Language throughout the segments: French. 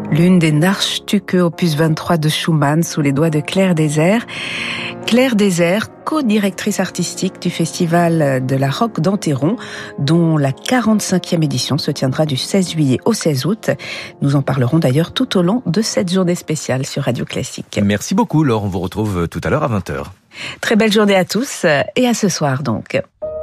L'une des Nachstücke opus 23 de Schumann sous les doigts de Claire Désert. Claire Désert, co-directrice artistique du Festival de la Roque d'Enterron, dont la 45e édition se tiendra du 16 juillet au 16 août. Nous en parlerons d'ailleurs tout au long de cette journée spéciale sur Radio Classique. Merci beaucoup Laure, on vous retrouve tout à l'heure à 20h. Très belle journée à tous et à ce soir donc.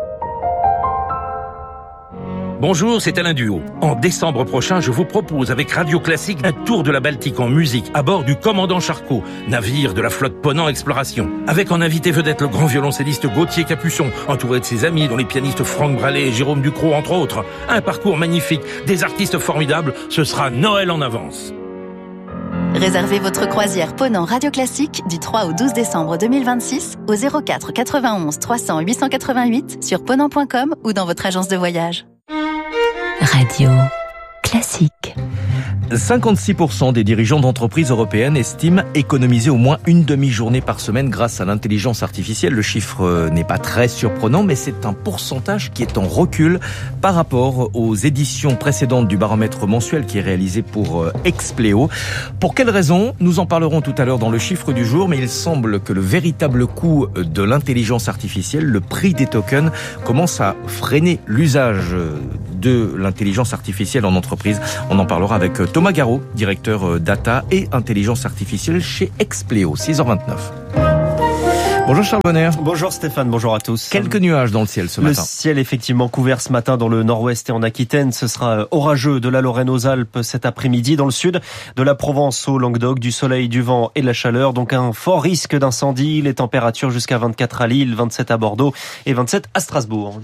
Bonjour, c'est Alain Duhaut. En décembre prochain, je vous propose avec Radio Classique un tour de la Baltique en musique à bord du Commandant Charcot, navire de la flotte Ponant Exploration. Avec en invité vedette le grand violoncelliste Gauthier Capuçon, entouré de ses amis dont les pianistes Franck Brallet et Jérôme Ducrot entre autres. Un parcours magnifique, des artistes formidables, ce sera Noël en avance. Réservez votre croisière Ponant Radio Classique du 3 au 12 décembre 2026 au 04 91 300 888 sur ponant.com ou dans votre agence de voyage. Radio Classique. 56% des dirigeants d'entreprises européennes estiment économiser au moins une demi-journée par semaine grâce à l'intelligence artificielle. Le chiffre n'est pas très surprenant, mais c'est un pourcentage qui est en recul par rapport aux éditions précédentes du baromètre mensuel qui est réalisé pour Expleo. Pour quelles raisons ? Nous en parlerons tout à l'heure dans le chiffre du jour, mais il semble que le véritable coût de l'intelligence artificielle, le prix des tokens, commence à freiner l'usage de l'intelligence artificielle en entreprise. On en parlera avec Thomas Garot, directeur data et intelligence artificielle chez Expleo, 6h29. Bonjour Charles Bonner. Bonjour Stéphane, bonjour à tous. Quelques nuages dans le ciel ce matin. Le ciel effectivement couvert ce matin dans le nord-ouest et en Aquitaine. Ce sera orageux de la Lorraine aux Alpes cet après-midi. Dans le sud, de la Provence au Languedoc, du soleil, du vent et de la chaleur. Donc un fort risque d'incendie. Les températures jusqu'à 24 à Lille, 27 à Bordeaux et 27 à Strasbourg.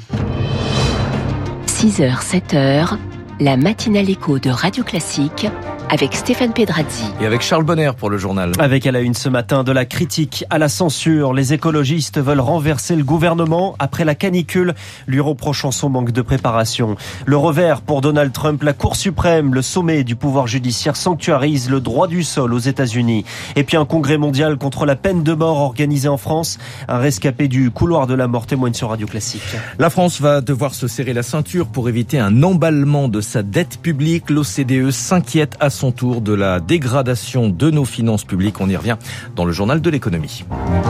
6h, 7h, la matinale écho de Radio Classique avec Stéphane Pedrazzi. Et avec Charles Bonner pour le journal. Avec à la une ce matin de la critique à la censure. Les écologistes veulent renverser le gouvernement après la canicule, lui reprochant son manque de préparation. Le revers pour Donald Trump, la Cour suprême, le sommet du pouvoir judiciaire sanctuarise le droit du sol aux États-Unis. Et puis un congrès mondial contre la peine de mort organisé en France. Un rescapé du couloir de la mort témoigne sur Radio Classique. La France va devoir se serrer la ceinture pour éviter un emballement de sa dette publique. L'OCDE s'inquiète à son tour de la dégradation de nos finances publiques. On y revient dans le journal de l'économie.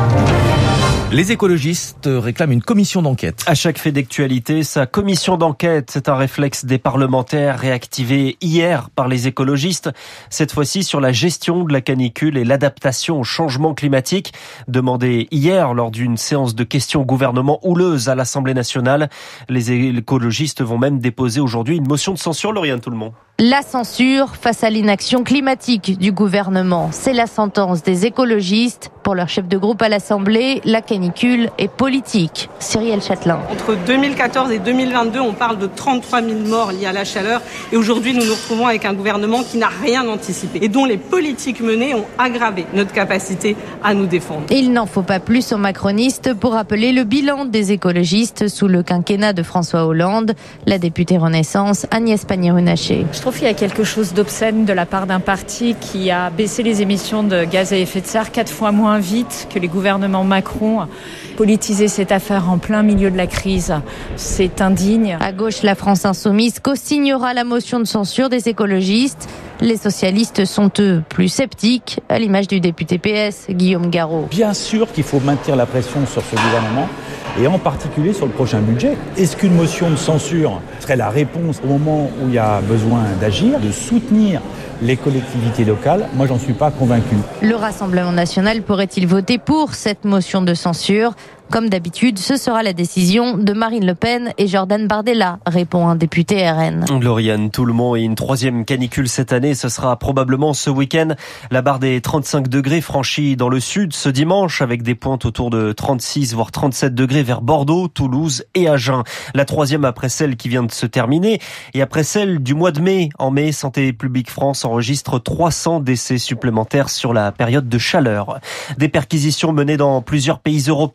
Les écologistes réclament une commission d'enquête. À chaque fait d'actualité, sa commission d'enquête, c'est un réflexe des parlementaires réactivé hier par les écologistes. Cette fois-ci sur la gestion de la canicule et l'adaptation au changement climatique. Demandé hier lors d'une séance de questions au gouvernement houleuse à l'Assemblée nationale. Les écologistes vont même déposer aujourd'hui une motion de censure, Lauriane Tout-le-Monde. La censure face à l'inaction climatique du gouvernement. C'est la sentence des écologistes. Pour leur chef de groupe à l'Assemblée, la canicule est politique. Cyrielle Châtelain. Entre 2014 et 2022, on parle de 33 000 morts liés à la chaleur. Et aujourd'hui, nous nous retrouvons avec un gouvernement qui n'a rien anticipé et dont les politiques menées ont aggravé notre capacité à nous défendre. Il n'en faut pas plus aux macronistes pour rappeler le bilan des écologistes sous le quinquennat de François Hollande. La députée Renaissance, Agnès Pannier-Runacher. Je trouve qu'il y a quelque chose d'obscène de la part d'un parti qui a baissé les émissions de gaz à effet de serre 4 fois moins vite que les gouvernements Macron. Politiser cette affaire en plein milieu de la crise, c'est indigne. À gauche, la France insoumise co-signera la motion de censure des écologistes. Les socialistes sont eux plus sceptiques, à l'image du député PS, Guillaume Garot. Bien sûr qu'il faut maintenir la pression sur ce gouvernement, et en particulier sur le prochain budget. Est-ce qu'une motion de censure serait la réponse au moment où il y a besoin d'agir, de soutenir les collectivités locales? Moi, j'en suis pas convaincu. Le Rassemblement national pourrait-il voter pour cette motion de censure ? Comme d'habitude, ce sera la décision de Marine Le Pen et Jordan Bardella, répond un député RN. Lauriane Tout-le-Monde et une troisième canicule cette année, ce sera probablement ce week-end. La barre des 35 degrés franchie dans le sud ce dimanche avec des pointes autour de 36 voire 37 degrés vers Bordeaux, Toulouse et Agen. La troisième après celle qui vient de se terminer et après celle du mois de mai. En mai, Santé publique France enregistre 300 décès supplémentaires sur la période de chaleur. Des perquisitions menées dans plusieurs pays européens dans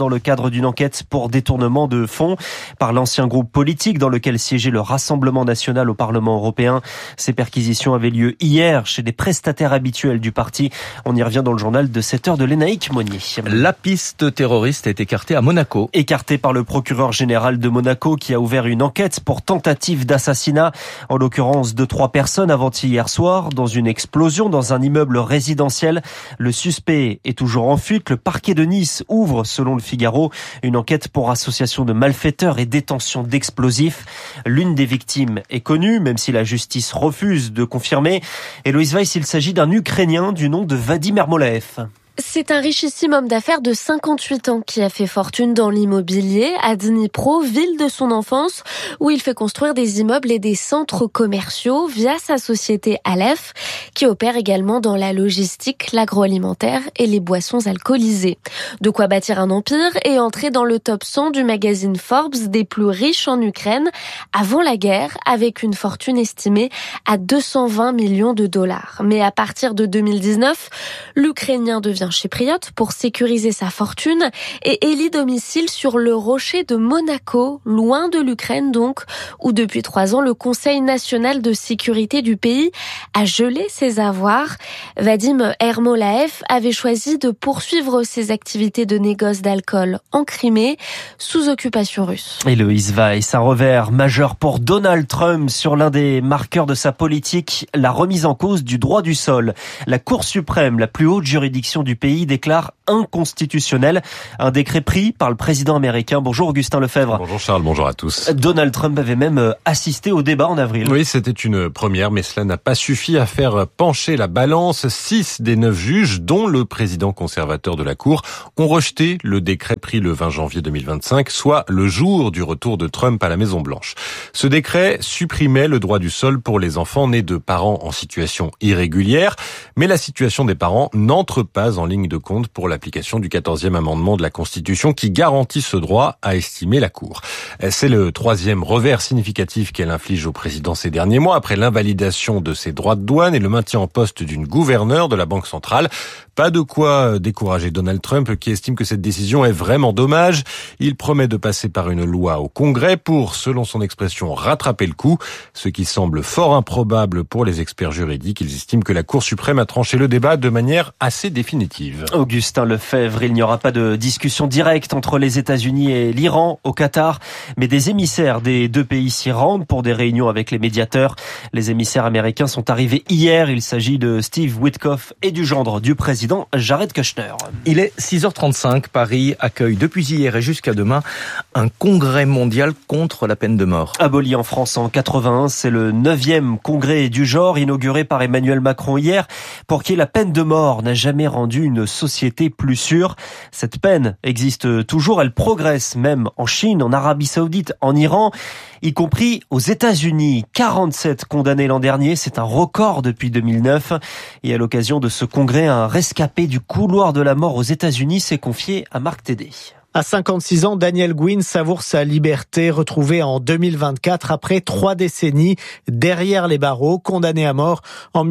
dans le cadre d'une enquête pour détournement de fonds par l'ancien groupe politique dans lequel siégeait le Rassemblement national au Parlement européen. Ces perquisitions avaient lieu hier chez des prestataires habituels du parti. On y revient dans le journal de 7h de Lénaïque Monnier. La piste terroriste est écartée à Monaco. Écartée par le procureur général de Monaco qui a ouvert une enquête pour tentative d'assassinat, en l'occurrence de 3 personnes avant-hier soir dans une explosion dans un immeuble résidentiel. Le suspect est toujours en fuite. Le parquet de Nice ouvre, selon le Figaro, une enquête pour association de malfaiteurs et détention d'explosifs. L'une des victimes est connue, même si la justice refuse de confirmer. Héloïse Weiss, il s'agit d'un Ukrainien du nom de Vadim Ermolaev. C'est un richissime homme d'affaires de 58 ans qui a fait fortune dans l'immobilier à Dnipro, ville de son enfance, où il fait construire des immeubles et des centres commerciaux via sa société Aleph, qui opère également dans la logistique, l'agroalimentaire et les boissons alcoolisées. De quoi bâtir un empire et entrer dans le top 100 du magazine Forbes des plus riches en Ukraine avant la guerre, avec une fortune estimée à 220 millions de dollars. Mais à partir de 2019, l'Ukrainien devient chypriote pour sécuriser sa fortune et élit domicile sur le rocher de Monaco, loin de l'Ukraine donc, où depuis 3 ans le Conseil national de sécurité du pays a gelé ses avoirs. Vadim Ermolaev avait choisi de poursuivre ses activités de négoce d'alcool en Crimée, sous occupation russe. Héloïse Weiss, un revers majeur pour Donald Trump sur l'un des marqueurs de sa politique, la remise en cause du droit du sol. La Cour suprême, la plus haute juridiction du pays, déclare inconstitutionnel un décret pris par le président américain. Bonjour Augustin Lefebvre. Bonjour Charles, bonjour à tous. Donald Trump avait même assisté au débat en avril. Oui, c'était une première, mais cela n'a pas suffi à faire pencher la balance. 6 des 9 juges, dont le président conservateur de la Cour, ont rejeté le décret pris le 20 janvier 2025, soit le jour du retour de Trump à la Maison-Blanche. Ce décret supprimait le droit du sol pour les enfants nés de parents en situation irrégulière, mais la situation des parents n'entre pas en ligne de compte pour l'application du 14e amendement de la Constitution qui garantit ce droit, a estimé la Cour. C'est le 3e revers significatif qu'elle inflige au président ces derniers mois, après l'invalidation de ses droits de douane et le maintien en poste d'une gouverneure de la Banque centrale. Pas de quoi décourager Donald Trump, qui estime que cette décision est vraiment dommage. Il promet de passer par une loi au Congrès pour, selon son expression, rattraper le coup, ce qui semble fort improbable pour les experts juridiques. Ils estiment que la Cour suprême a tranché le débat de manière assez définitive. Augustin Lefebvre, il n'y aura pas de discussion directe entre les États-Unis et l'Iran au Qatar, mais des émissaires des 2 pays s'y rendent pour des réunions avec les médiateurs. Les émissaires américains sont arrivés hier. Il s'agit de Steve Witkoff et du gendre du président Jared Kushner. Il est 6h35. Paris accueille depuis hier et jusqu'à demain un congrès mondial contre la peine de mort. Aboli en France en 81, c'est le 9e congrès du genre inauguré par Emmanuel Macron hier, pour qui la peine de mort n'a jamais rendu une société plus sûre. Cette peine existe toujours, elle progresse même en Chine, en Arabie Saoudite, en Iran, y compris aux États-Unis. 47 condamnés l'an dernier, c'est un record depuis 2009. Et à l'occasion de ce congrès, un rescapé du couloir de la mort aux États-Unis s'est confié à Marc Tédé. À 56 ans, Daniel Gwynne savoure sa liberté retrouvée en 2024 après 3 décennies derrière les barreaux, condamné à mort en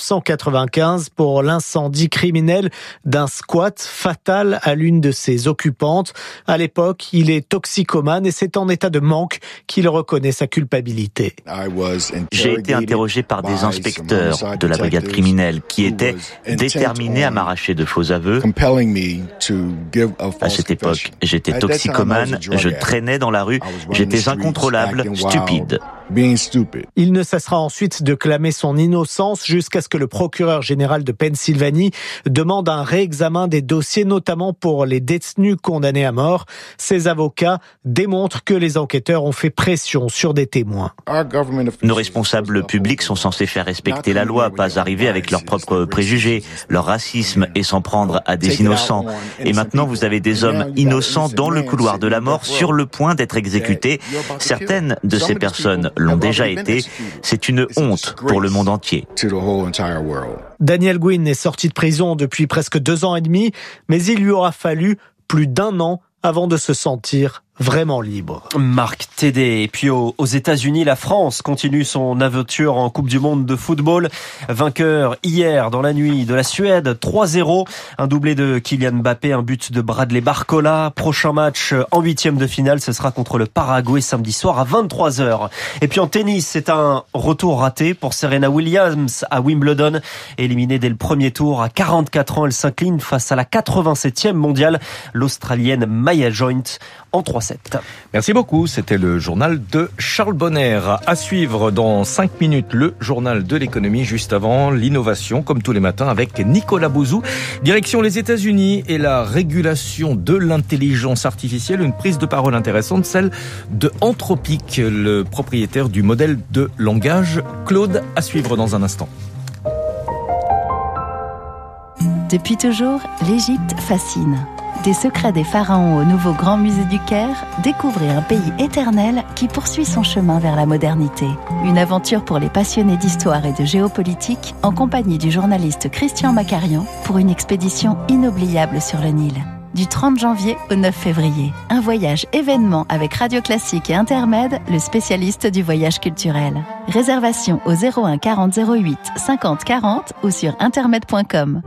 1995 pour l'incendie criminel d'un squat fatal à l'une de ses occupantes. À l'époque, il est toxicomane et c'est en état de manque qu'il reconnaît sa culpabilité. J'ai été interrogé par des inspecteurs de la brigade criminelle qui étaient déterminés à m'arracher de faux aveux. À cette époque, j'étais toxicomane, je traînais dans la rue, j'étais incontrôlable, stupide. Il ne cessera ensuite de clamer son innocence jusqu'à ce que le procureur général de Pennsylvanie demande un réexamen des dossiers, notamment pour les détenus condamnés à mort. Ses avocats démontrent que les enquêteurs ont fait pression sur des témoins. Nos responsables publics sont censés faire respecter la loi, pas arriver avec leurs propres préjugés, leur racisme et s'en prendre à des innocents. Et maintenant, vous avez des hommes innocents dans le couloir de la mort, sur le point d'être exécutés. Certaines de ces personnes l'ont déjà été. C'est une honte pour le monde entier. Daniel Gwynne est sorti de prison depuis presque 2 ans et demi, mais il lui aura fallu plus d'1 an avant de se sentir vraiment libre. Marc Tédé. Et puis aux États-Unis, la France continue son aventure en Coupe du Monde de football. Vainqueur hier dans la nuit de la Suède, 3-0. Un doublé de Kylian Mbappé, un but de Bradley Barcola. Prochain match en 8e de finale, ce sera contre le Paraguay samedi soir à 23h. Et puis en tennis, c'est un retour raté pour Serena Williams à Wimbledon. Éliminée dès le premier tour à 44 ans, elle s'incline face à la 87e mondiale, l'Australienne Maya Joint en 3-7. Merci beaucoup, c'était le journal de Charles Bonner. À suivre dans 5 minutes, le journal de l'économie, juste avant l'innovation, comme tous les matins, avec Nicolas Bouzou. Direction les États-Unis et la régulation de l'intelligence artificielle, une prise de parole intéressante, celle de Anthropic, le propriétaire du modèle de langage Claude, à suivre dans un instant. Depuis toujours, l'Égypte fascine. Des secrets des pharaons au nouveau Grand Musée du Caire, découvrez un pays éternel qui poursuit son chemin vers la modernité. Une aventure pour les passionnés d'histoire et de géopolitique, en compagnie du journaliste Christian Macarian, pour une expédition inoubliable sur le Nil. Du 30 janvier au 9 février. Un voyage événement avec Radio Classique et Intermed, le spécialiste du voyage culturel. Réservation au 01 40 08 50 40 ou sur intermed.com.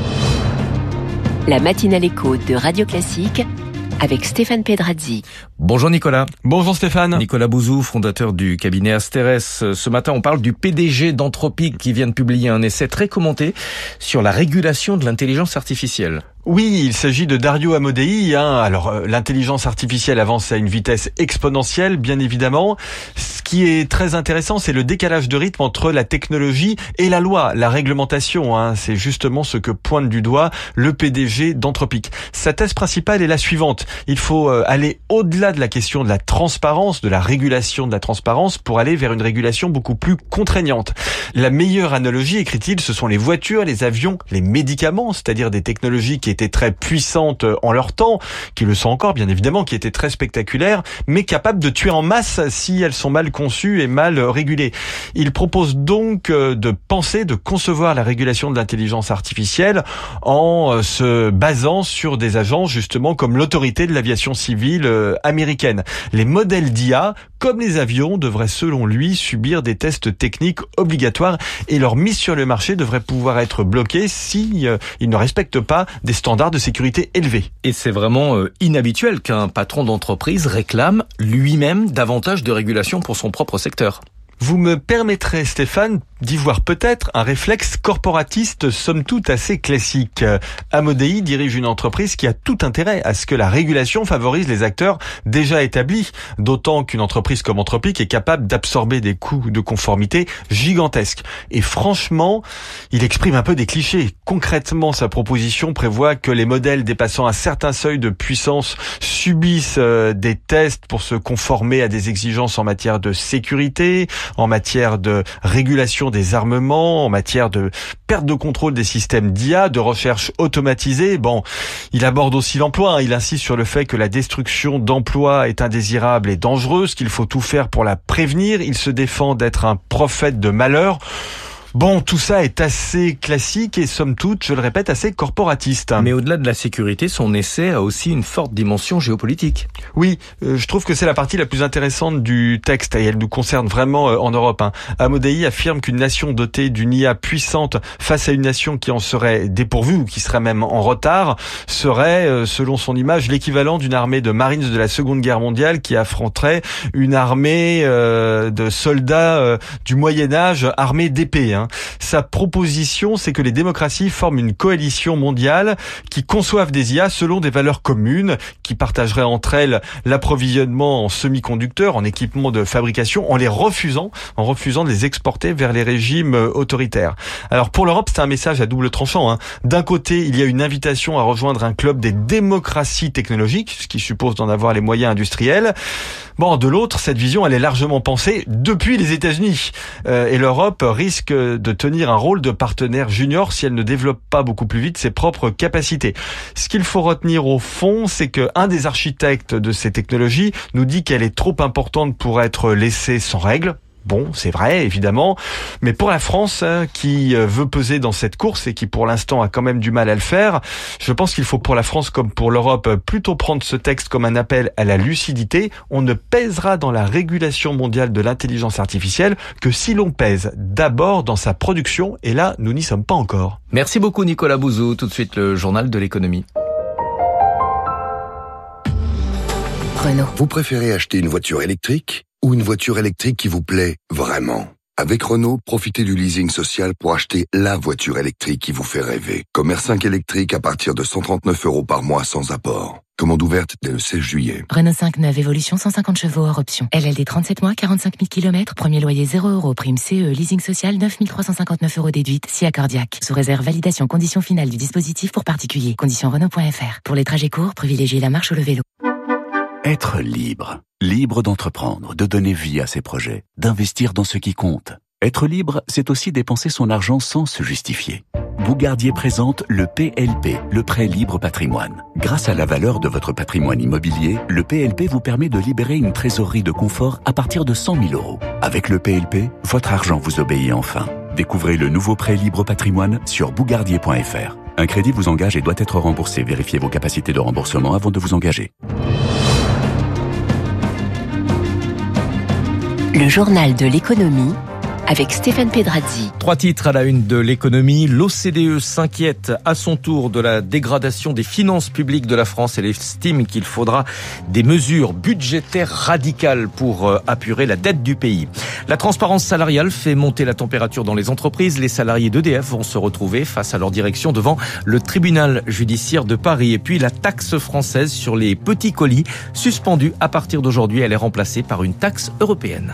La matinale écho de Radio Classique avec Stéphane Pedrazzi. Bonjour Nicolas. Bonjour Stéphane. Nicolas Bouzou, fondateur du cabinet Asteres. Ce matin, on parle du PDG d'Anthropic qui vient de publier un essai très commenté sur la régulation de l'intelligence artificielle. Oui, il s'agit de Dario Amodei. Alors, l'intelligence artificielle avance à une vitesse exponentielle, bien évidemment. Ce qui est très intéressant, c'est le décalage de rythme entre la technologie et la loi, la réglementation. C'est justement ce que pointe du doigt le PDG d'Anthropic. Sa thèse principale est la suivante. Il faut aller au-delà de la question de la transparence, de la régulation de la transparence, pour aller vers une régulation beaucoup plus contraignante. La meilleure analogie, écrit-il, ce sont les voitures, les avions, les médicaments, c'est-à-dire des technologies qui étaient très puissantes en leur temps, qui le sont encore bien évidemment, qui étaient très spectaculaires, mais capables de tuer en masse si elles sont mal conçues et mal régulées. Il propose donc de penser, de concevoir la régulation de l'intelligence artificielle en se basant sur des agences justement comme l'autorité de l'aviation civile américaine. Les modèles d'IA, comme les avions, devraient selon lui subir des tests techniques obligatoires et leur mise sur le marché devrait pouvoir être bloquée si ils ne respectent pas des standards de sécurité élevés. Et c'est vraiment inhabituel qu'un patron d'entreprise réclame lui-même davantage de régulation pour son propre secteur. Vous me permettrez, Stéphane, d'y voir peut-être un réflexe corporatiste somme toute assez classique. Amodei dirige une entreprise qui a tout intérêt à ce que la régulation favorise les acteurs déjà établis, d'autant qu'une entreprise comme Anthropic est capable d'absorber des coûts de conformité gigantesques. Et franchement, il exprime un peu des clichés. Concrètement, sa proposition prévoit que les modèles dépassant un certain seuil de puissance subissent des tests pour se conformer à des exigences en matière de sécurité, en matière de régulation des armements, en matière de perte de contrôle des systèmes d'IA, de recherche automatisée. Bon, il aborde aussi l'emploi. Il insiste sur le fait que la destruction d'emplois est indésirable et dangereuse, qu'il faut tout faire pour la prévenir. Il se défend d'être un prophète de malheur. Bon, tout ça est assez classique et somme toute, je le répète, assez corporatiste. Mais au-delà de la sécurité, son essai a aussi une forte dimension géopolitique. Oui, je trouve que c'est la partie la plus intéressante du texte et elle nous concerne vraiment en Europe. Amodei affirme qu'une nation dotée d'une IA puissante face à une nation qui en serait dépourvue ou qui serait même en retard serait, selon son image, l'équivalent d'une armée de Marines de la Seconde Guerre mondiale qui affronterait une armée de soldats du Moyen-Âge armés d'épées. Sa proposition, c'est que les démocraties forment une coalition mondiale qui conçoivent des IA selon des valeurs communes, qui partageraient entre elles l'approvisionnement en semi-conducteurs, en équipements de fabrication, en refusant de les exporter vers les régimes autoritaires. Alors pour l'Europe, c'est un message à double tranchant. D'un côté, il y a une invitation à rejoindre un club des démocraties technologiques, ce qui suppose d'en avoir les moyens industriels. Bon, de l'autre, cette vision, elle est largement pensée depuis les États-Unis. Et l'Europe risque de tenir un rôle de partenaire junior si elle ne développe pas beaucoup plus vite ses propres capacités. Ce qu'il faut retenir au fond, c'est que un des architectes de ces technologies nous dit qu'elle est trop importante pour être laissée sans règles. Bon, c'est vrai, évidemment, mais pour la France, qui veut peser dans cette course et qui pour l'instant a quand même du mal à le faire, je pense qu'il faut pour la France comme pour l'Europe plutôt prendre ce texte comme un appel à la lucidité. On ne pèsera dans la régulation mondiale de l'intelligence artificielle que si l'on pèse d'abord dans sa production, et là, nous n'y sommes pas encore. Merci beaucoup Nicolas Bouzou. Tout de suite, le journal de l'économie. Renault. Vous préférez acheter une voiture électrique ou une voiture électrique qui vous plaît vraiment ? Avec Renault, profitez du leasing social pour acheter la voiture électrique qui vous fait rêver. Comme R5 électrique à partir de 139 € par mois sans apport. Commande ouverte dès le 16 juillet. Renault 5 neuve évolution 150 chevaux hors option. LLD 37 mois, 45 000 km. Premier loyer 0 €. Prime CE. Leasing social 9 359 € déduite. Si accordiaque. Sous réserve validation condition finale du dispositif pour particulier. Condition Renault.fr. Pour les trajets courts, privilégiez la marche ou le vélo. Être libre. Libre d'entreprendre, de donner vie à ses projets, d'investir dans ce qui compte. Être libre, c'est aussi dépenser son argent sans se justifier. Bougardier présente le PLP, le prêt libre patrimoine. Grâce à la valeur de votre patrimoine immobilier, le PLP vous permet de libérer une trésorerie de confort à partir de 100 000 €. Avec le PLP, votre argent vous obéit enfin. Découvrez le nouveau prêt libre patrimoine sur bougardier.fr. Un crédit vous engage et doit être remboursé. Vérifiez vos capacités de remboursement avant de vous engager. Le journal de l'économie avec Stéphane Pedrazzi. 3 titres à la une de l'économie. L'OCDE s'inquiète à son tour de la dégradation des finances publiques de la France. Elle estime qu'il faudra des mesures budgétaires radicales pour apurer la dette du pays. La transparence salariale fait monter la température dans les entreprises. Les salariés d'EDF vont se retrouver face à leur direction devant le tribunal judiciaire de Paris. Et puis la taxe française sur les petits colis, suspendue à partir d'aujourd'hui, elle est remplacée par une taxe européenne.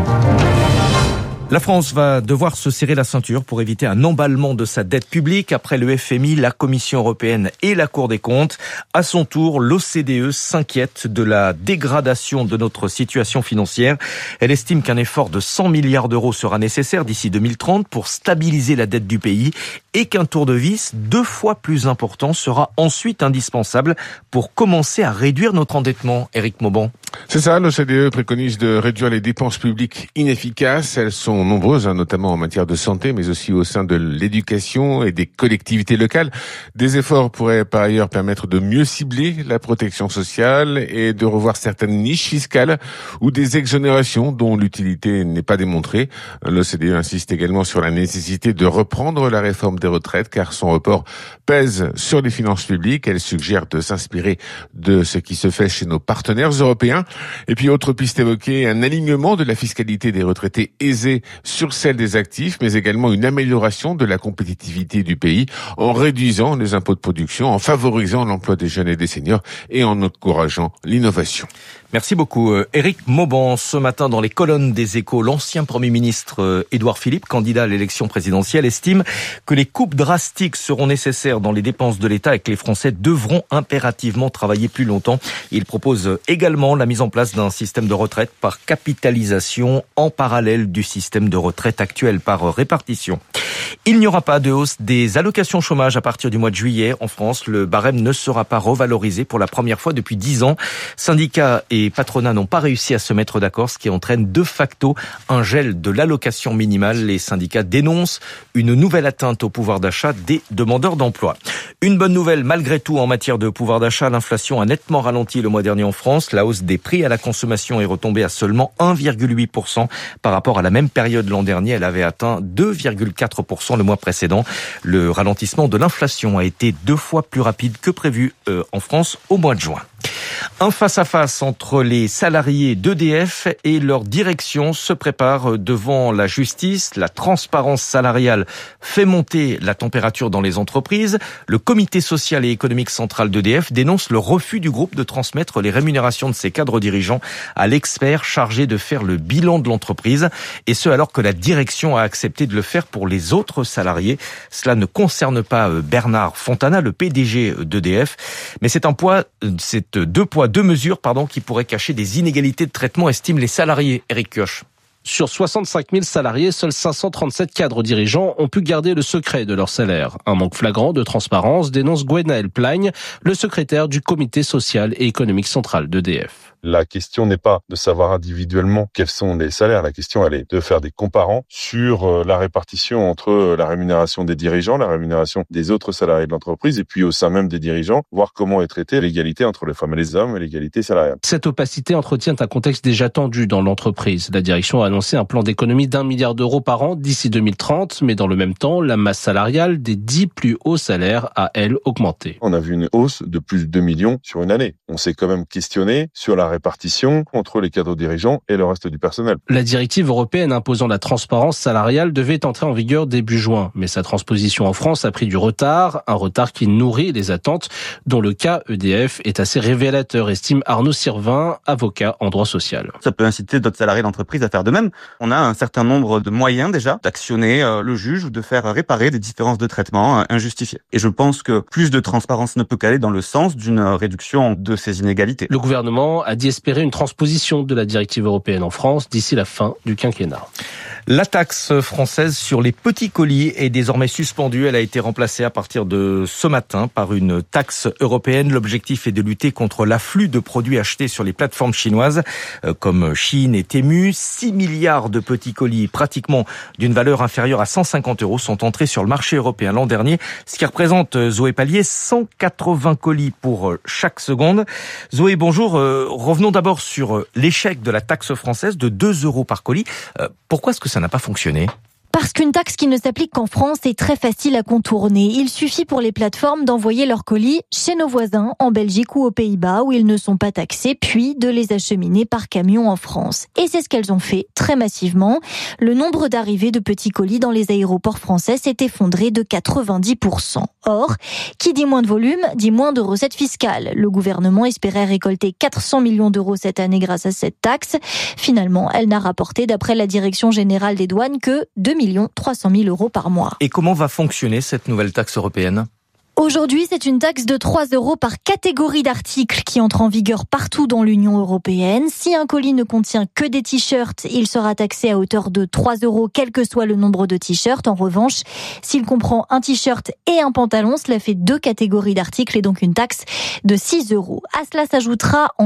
La France va devoir se serrer la ceinture pour éviter un emballement de sa dette publique. Après le FMI, la Commission européenne et la Cour des comptes, à son tour, l'OCDE s'inquiète de la dégradation de notre situation financière. Elle estime qu'un effort de 100 milliards d'euros sera nécessaire d'ici 2030 pour stabiliser la dette du pays et qu'un tour de vis 2 fois plus important sera ensuite indispensable pour commencer à réduire notre endettement. Éric Mauban. C'est ça, l'OCDE préconise de réduire les dépenses publiques inefficaces. Elles sont nombreuses, notamment en matière de santé, mais aussi au sein de l'éducation et des collectivités locales. Des efforts pourraient par ailleurs permettre de mieux cibler la protection sociale et de revoir certaines niches fiscales ou des exonérations dont l'utilité n'est pas démontrée. L'OCDE insiste également sur la nécessité de reprendre la réforme des retraites car son report pèse sur les finances publiques. Elle suggère de s'inspirer de ce qui se fait chez nos partenaires européens. Et puis, autre piste évoquée, un alignement de la fiscalité des retraités aisés sur celle des actifs, mais également une amélioration de la compétitivité du pays en réduisant les impôts de production, en favorisant l'emploi des jeunes et des seniors et en encourageant l'innovation. Merci beaucoup. Éric Mauban, ce matin dans les colonnes des Échos, l'ancien Premier ministre Édouard Philippe, candidat à l'élection présidentielle, estime que les coupes drastiques seront nécessaires dans les dépenses de l'État et que les Français devront impérativement travailler plus longtemps. Il propose également la mise en place d'un système de retraite par capitalisation en parallèle du système de retraite actuel par répartition. Il n'y aura pas de hausse des allocations chômage à partir du mois de juillet. En France, le barème ne sera pas revalorisé pour la première fois depuis 10 ans. Syndicats et patronat n'ont pas réussi à se mettre d'accord, ce qui entraîne de facto un gel de l'allocation minimale. Les syndicats dénoncent une nouvelle atteinte au pouvoir d'achat des demandeurs d'emploi. Une bonne nouvelle malgré tout en matière de pouvoir d'achat, l'inflation a nettement ralenti le mois dernier en France. La hausse des prix à la consommation est retombée à seulement 1,8% par rapport à la même période l'an dernier. Elle avait atteint 2,4% le mois précédent. Le ralentissement de l'inflation a été 2 fois plus rapide que prévu en France au mois de juin. Un face-à-face entre les salariés d'EDF et leur direction se prépare devant la justice. La transparence salariale fait monter la température dans les entreprises. Le comité social et économique central d'EDF dénonce le refus du groupe de transmettre les rémunérations de ses cadres dirigeants à l'expert chargé de faire le bilan de l'entreprise. Et ce, alors que la direction a accepté de le faire pour les autres salariés. Cela ne concerne pas Bernard Fontana, le PDG d'EDF, mais c'est deux poids, deux mesures, qui pourraient cacher des inégalités de traitement, estiment les salariés. Éric Kioch. Sur 65 000 salariés, seuls 537 cadres dirigeants ont pu garder le secret de leur salaire. Un manque flagrant de transparence, dénonce Gwenaël Plagne, le secrétaire du comité social et économique central d'EDF. La question n'est pas de savoir individuellement quels sont les salaires. La question, elle est de faire des comparants sur la répartition entre la rémunération des dirigeants, la rémunération des autres salariés de l'entreprise, et puis au sein même des dirigeants, voir comment est traitée l'égalité entre les femmes et les hommes et l'égalité salariale. Cette opacité entretient un contexte déjà tendu dans l'entreprise. La direction a annoncé un plan d'économie d'1 milliard d'euros par an d'ici 2030, mais dans le même temps, la masse salariale des 10 plus hauts salaires a, elle, augmenté. On a vu une hausse de plus de 2 millions sur une année. On s'est quand même questionné sur la répartition entre les cadres dirigeants et le reste du personnel. La directive européenne imposant la transparence salariale devait entrer en vigueur début juin, mais sa transposition en France a pris du retard, un retard qui nourrit les attentes, dont le cas EDF est assez révélateur, estime Arnaud Sirvin, avocat en droit social. Ça peut inciter d'autres salariés d'entreprise à faire de même. On a un certain nombre de moyens déjà d'actionner le juge ou de faire réparer des différences de traitement injustifiées. Et je pense que plus de transparence ne peut qu'aller dans le sens d'une réduction de ces inégalités. Le gouvernement a dit espérer une transposition de la directive européenne en France d'ici la fin du quinquennat. La taxe française sur les petits colis est désormais suspendue. Elle a été remplacée à partir de ce matin par une taxe européenne. L'objectif est de lutter contre l'afflux de produits achetés sur les plateformes chinoises comme Chine et Temu. 6 milliards de petits colis, pratiquement d'une valeur inférieure à 150 € sont entrés sur le marché européen l'an dernier, ce qui représente, Zoé Pallier, 180 colis pour chaque seconde. Zoé, bonjour. Revenons d'abord sur l'échec de la taxe française de 2 € par colis. Pourquoi est-ce que ça n'a pas fonctionné ? Parce qu'une taxe qui ne s'applique qu'en France est très facile à contourner. Il suffit pour les plateformes d'envoyer leurs colis chez nos voisins, en Belgique ou aux Pays-Bas, où ils ne sont pas taxés, puis de les acheminer par camion en France. Et c'est ce qu'elles ont fait très massivement. Le nombre d'arrivées de petits colis dans les aéroports français s'est effondré de 90%. Or, qui dit moins de volume, dit moins de recettes fiscales. Le gouvernement espérait récolter 400 millions d'euros cette année grâce à cette taxe. Finalement, elle n'a rapporté, d'après la Direction générale des douanes, que 2 300 000 € par mois. Et comment va fonctionner cette nouvelle taxe européenne ? Aujourd'hui, c'est une taxe de 3 € par catégorie d'articles qui entre en vigueur partout dans l'Union européenne. Si un colis ne contient que des t-shirts, il sera taxé à hauteur de 3 €, quel que soit le nombre de t-shirts. En revanche, s'il comprend un t-shirt et un pantalon, cela fait 2 catégories d'articles et donc une taxe de 6 €. À cela s'ajoutera